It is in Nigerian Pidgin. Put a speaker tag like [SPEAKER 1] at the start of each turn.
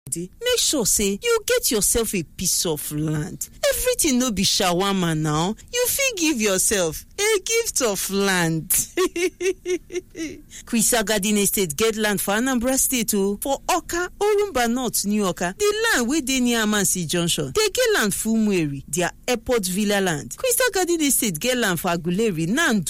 [SPEAKER 1] make sure say you get yourself a piece of land. Everything no be shawarma now. You fit give yourself a gift of land. Kwisa Garden Estate get land for Anambra State for Oka, Orumba North, New Oka. The land wey dey near Amansi Junction. They get land for Umueri, their airport villa land. Kwisa Garden Estate get land for Aguleri, Nando.